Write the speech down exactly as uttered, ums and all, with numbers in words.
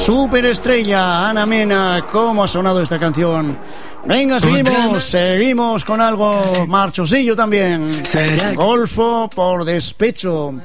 Superestrella, Ana Mena. ¿Cómo ha sonado esta canción? Venga, seguimos, seguimos con algo marchosillo también. Golfo por despecho.